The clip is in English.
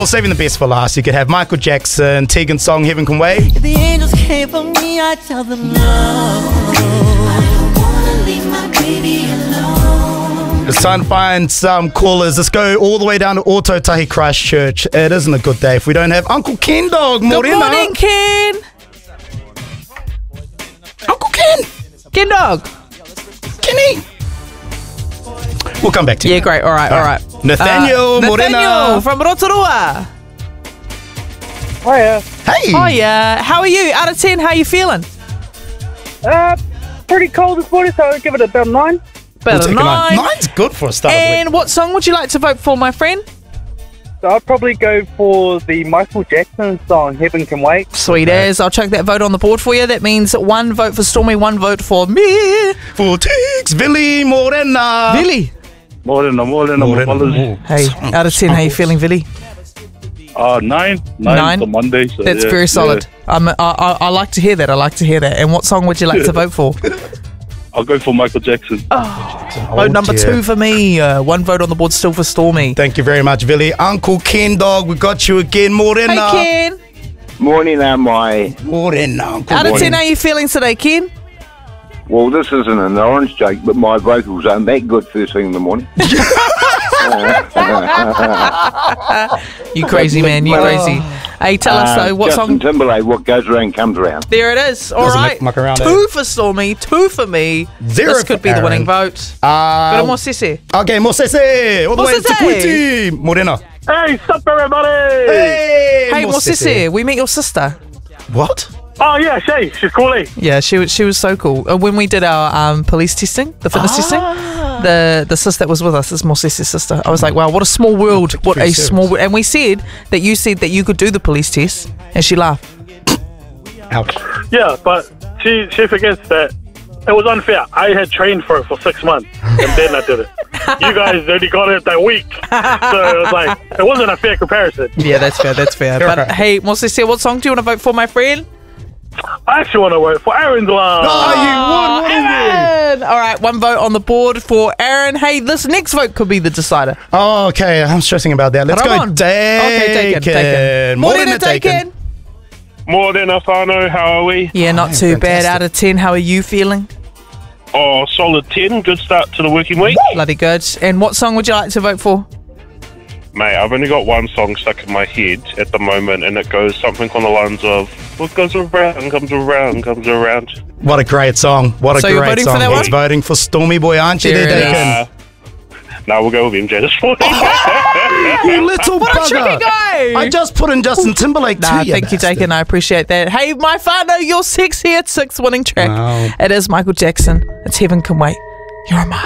Well, saving the best for last, you could have Michael Jackson, Tegan's song Heaven Can Wait. If the angels came for me, I tell them no. I don't wanna leave my baby alone. It's time to find some callers. Let's go all the way down to Ōtautahi Christchurch. It isn't a good day if we don't have Uncle Ken Dog. Good morning, Ken. Uncle Ken. Ken Dog. Kenny. We'll come back to you. Yeah, great. All right. Nathaniel Morena. Nathaniel from Rotorua. Hiya. Hey. Oh, yeah. How are you? Out of 10, how are you feeling? Pretty cold this morning, so I'll give it about 9. We'll Better take a 9. 9's good for a start of the week. And what song would you like to vote for, my friend? So I'll probably go for the Michael Jackson song, Heaven Can Wait. Sweet as. I'll chuck that vote on the board for you. That means 1 vote for Stormy, 1 vote for me. For Tix, Billy Morena. Billy. Morena, Morena. Hey, out of 10, how you feeling, Billy? 9 9? for Monday. So That's very solid. I like to hear that. And what song would you like to vote for? I'll go for Michael Jackson. Vote number dear. 2 for me. 1 vote on the board still for Stormy. Thank you very much, Billy. Uncle Ken Dog, we got you again, Morena. Hey, Ken. Morning, am I? Morena, Uncle. Out of 10, how are you feeling today, Ken? Well, this isn't an orange joke, but my vocals aren't that good first thing in the morning. You crazy, man. You crazy. Hey, tell us, though, what Justin song... Timberlake, what goes around comes around. There it is. All Doesn't right. muck around, 2 for Stormy, 2 for me. 0 This could for be the winning Aaron. vote. Go to Mosese. Okay, Mosese. All the way to Mosese. Kuiti. Morena. Hey, sup everybody! Hey, Mosese, we met your sister. What? Oh yeah, she's cool. Yeah, she was so cool. When we did our police testing, the fitness testing, the sister that was with us is Mosese's sister. I was like, wow, what a small world. What a small world. And we said that you could do the police test, and she laughed. Ouch. Yeah, but she forgets that it was unfair. I had trained for it for 6 months, and then I did it. You guys only got it that week, so it was like it wasn't a fair comparison. Yeah, that's fair. But hey, Mosese, what song do you want to vote for, my friend? I actually want to vote for Aaron's Love. Oh, you would, Aaron! All right, 1 vote on the board for Aaron. Hey, this next vote could be the decider. Oh, okay, I'm stressing about that. Let's Ramon. go, Okay, Taken. Morena, Taken. Morena, whānau, how are we? Yeah, not too bad. fantastic. Out of 10, how are you feeling? Oh, solid 10. Good start to the working week. Bloody good. And what song would you like to vote for? Mate, I've only got one song stuck in my head at the moment, and it goes something on the lines of "What goes around comes around comes around." What a great song. What a So you're great voting for song. that He's one? voting for Stormy Boy, aren't you There there, it is. Taken? No, we'll go with MJ this morning. You little What a bugger. tricky guy! I just put in Justin Timberlake too, Nah, you thank you, bastard. Taken. I appreciate that. Hey, my father, you're 6 here. 6 winning track. Wow. It is Michael Jackson. It's Heaven Can Wait. You're a